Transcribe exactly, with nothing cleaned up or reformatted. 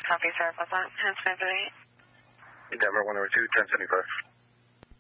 Copy, sir. What's that? ten seventy-eight. Denver one over two, ten seventy-five.